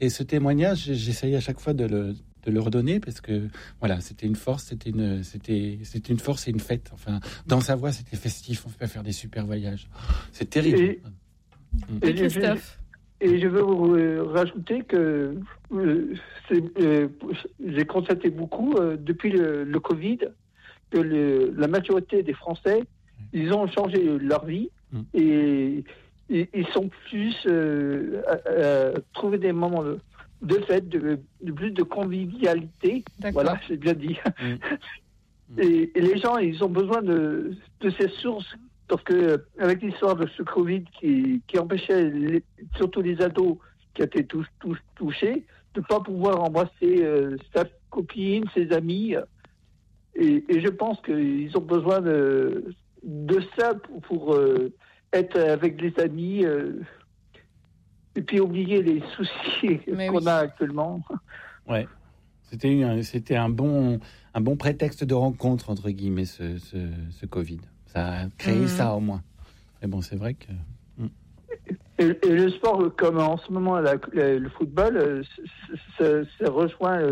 Et ce témoignage, j'essayais à chaque fois de le redonner parce que voilà, c'était une force, c'était une force et une fête. Enfin, dans sa voix, c'était festif. On peut faire des super voyages. C'est terrible. Et Christophe. Et je veux vous rajouter que j'ai constaté beaucoup depuis le Covid que la majorité des Français, ils ont changé leur vie et ils sont plus à trouver des moments de fête, de plus de convivialité. D'accord. Voilà, c'est bien dit. Et les gens, ils ont besoin de ces sources. Parce que avec l'histoire de ce Covid qui empêchait surtout les ados qui étaient tous touchés de ne pas pouvoir embrasser sa copine, ses amis, et je pense qu'ils ont besoin de ça pour être avec les amis et puis oublier les soucis qu'on a actuellement. Ouais, c'était un bon prétexte de rencontre entre guillemets ce Covid. Ça a créé ça au moins. Mais bon, c'est vrai que... Et le sport, comme en ce moment le football, ça rejoint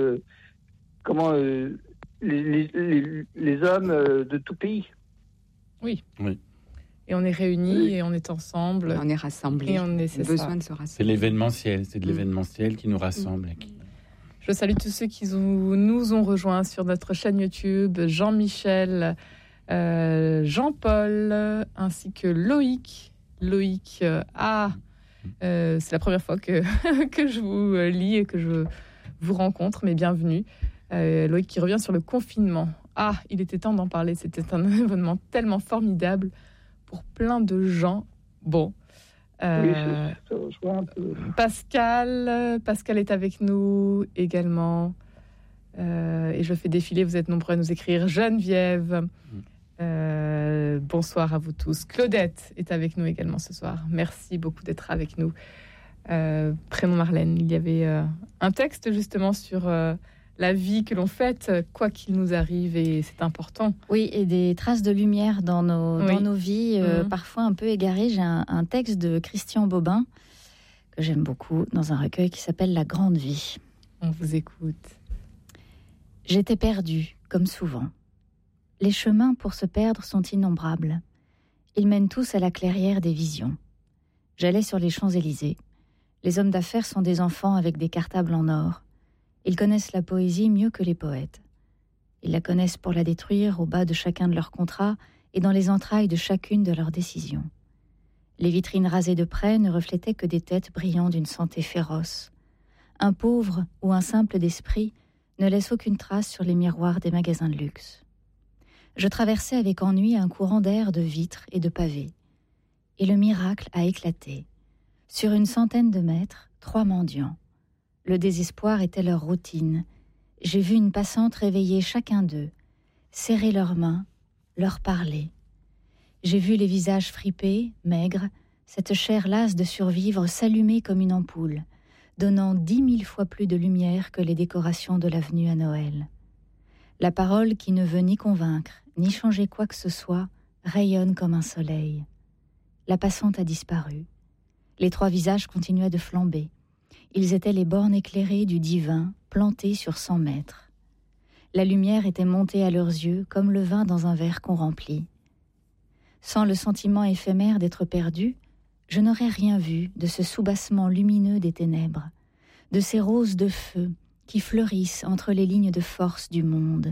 les hommes de tout pays. Oui. Et on est réunis et on est ensemble. On est rassemblés. Et on a besoin de se rassembler. C'est l'événementiel, c'est de l'événementiel qui nous rassemble. Je salue tous ceux qui nous ont rejoints sur notre chaîne YouTube. Jean-Michel, Jean-Paul, ainsi que Loïc. Loïc, c'est la première fois que je vous lis et que je vous rencontre, mais bienvenue. Loïc qui revient sur le confinement. Il était temps d'en parler, c'était un événement tellement formidable pour plein de gens. Bon. Oui, ça rejoint un peu. Pascal est avec nous également. Et je fais défiler, vous êtes nombreux à nous écrire. Geneviève, bonsoir à vous tous. Claudette est avec nous également ce soir. Merci beaucoup d'être avec nous. Prénom Marlène, il y avait un texte justement sur la vie que l'on fête, quoi qu'il nous arrive, et c'est important. Oui, et des traces de lumière dans nos vies, parfois un peu égarées. J'ai un texte de Christian Bobin, que j'aime beaucoup, dans un recueil qui s'appelle « La grande vie ». On vous écoute. J'étais perdue, comme souvent. Les chemins pour se perdre sont innombrables. Ils mènent tous à la clairière des visions. J'allais sur les Champs-Élysées. Les hommes d'affaires sont des enfants avec des cartables en or. Ils connaissent la poésie mieux que les poètes. Ils la connaissent pour la détruire au bas de chacun de leurs contrats et dans les entrailles de chacune de leurs décisions. Les vitrines rasées de près ne reflétaient que des têtes brillant d'une santé féroce. Un pauvre ou un simple d'esprit ne laisse aucune trace sur les miroirs des magasins de luxe. Je traversais avec ennui un courant d'air de vitres et de pavés. Et le miracle a éclaté. Sur une centaine de mètres, 3 mendiants. Le désespoir était leur routine. J'ai vu une passante réveiller chacun d'eux, serrer leurs mains, leur parler. J'ai vu les visages fripés, maigres, cette chair lasse de survivre s'allumer comme une ampoule, donnant 10 000 fois plus de lumière que les décorations de l'avenue à Noël. La parole qui ne veut ni convaincre, ni changer quoi que ce soit, rayonne comme un soleil. La passante a disparu. Les 3 visages continuaient de flamber. Ils étaient les bornes éclairées du divin, plantées sur 100 mètres. La lumière était montée à leurs yeux comme le vin dans un verre qu'on remplit. Sans le sentiment éphémère d'être perdu, je n'aurais rien vu de ce soubassement lumineux des ténèbres, de ces roses de feu qui fleurissent entre les lignes de force du monde.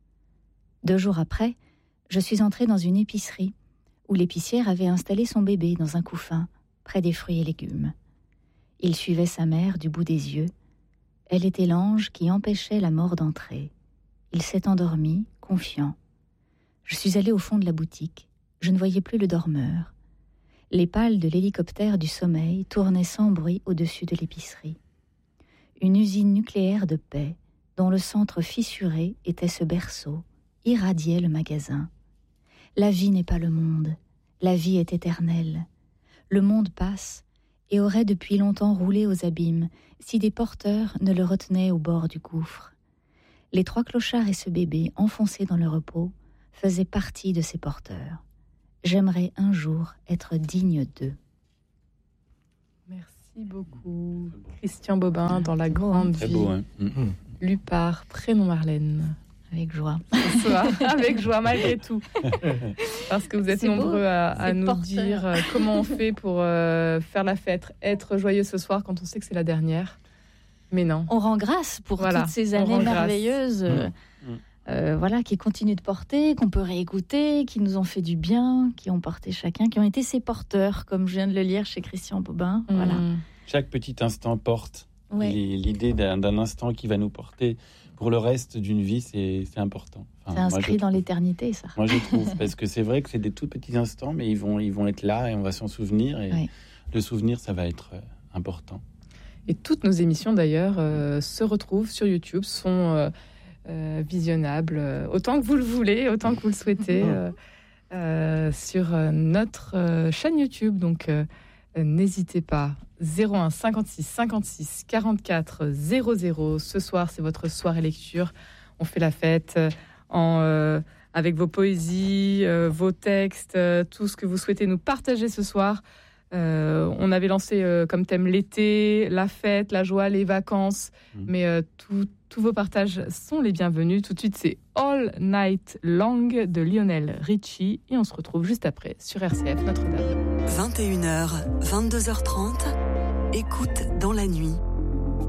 2 jours après, je suis entrée dans une épicerie où l'épicière avait installé son bébé dans un couffin, près des fruits et légumes. Il suivait sa mère du bout des yeux. Elle était l'ange qui empêchait la mort d'entrer. Il s'est endormi, confiant. Je suis allée au fond de la boutique. Je ne voyais plus le dormeur. Les pales de l'hélicoptère du sommeil tournaient sans bruit au-dessus de l'épicerie. Une usine nucléaire de paix, dont le centre fissuré était ce berceau, irradiait le magasin. La vie n'est pas le monde. La vie est éternelle. Le monde passe et aurait depuis longtemps roulé aux abîmes si des porteurs ne le retenaient au bord du gouffre. Les 3 clochards et ce bébé enfoncés dans le repos faisaient partie de ces porteurs. J'aimerais un jour être digne d'eux. Merci beaucoup. Christian Bobin dans La Grande Vie. Très beau, hein. Lu par Prénom Marlène. Avec joie. Ce soir, avec joie malgré tout. Parce que vous êtes nombreux à nous dire comment on fait pour faire la fête, être joyeux ce soir quand on sait que c'est la dernière. Mais non. On rend grâce pour toutes ces années merveilleuses qui continuent de porter, qu'on peut réécouter, qui nous ont fait du bien, qui ont porté chacun, qui ont été ses porteurs, comme je viens de le lire chez Christian Bobin. Voilà. Chaque petit instant porte. Ouais. L'idée d'un instant qui va nous porter pour le reste d'une vie, c'est important. C'est inscrit dans l'éternité, ça. Moi, je trouve, parce que c'est vrai que c'est des tout petits instants, mais ils vont être là et on va s'en souvenir. Et le souvenir, ça va être important. Et toutes nos émissions, d'ailleurs, se retrouvent sur YouTube, sont visionnables autant que vous le voulez, autant que vous le souhaitez, sur notre chaîne YouTube. Donc, n'hésitez pas. 01 56 56 44 00. Ce soir, c'est votre soirée lecture. On fait la fête avec vos poésies, vos textes, tout ce que vous souhaitez nous partager ce soir. On avait lancé comme thème l'été, la fête, la joie, les vacances. Mais tous vos partages sont les bienvenus. Tout de suite, c'est All Night Long de Lionel Richie. Et on se retrouve juste après sur RCF Notre-Dame. 21h, 22h30. Écoute dans la nuit,